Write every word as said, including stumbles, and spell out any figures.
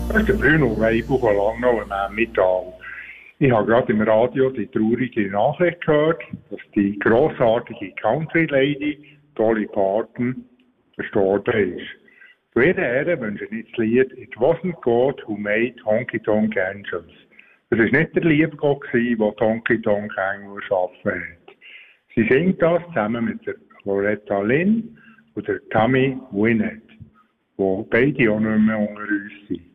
Das ist der Bruno Weibuch von Langnau im Emmental. Ich habe gerade im Radio die traurige Nachricht gehört, dass die grossartige Country Lady Dolly Parton verstorben ist. Zu ihrer Ehre wünsche ich das Lied «It wasn't God who made Honky Tonk Angels». Das war nicht der Liebgott, der die Honky Tonk Engel erschaffen hat. Sie singt das zusammen mit der Loretta Lynn und der Tammy Wynette, die beide auch nicht mehr unter uns sind.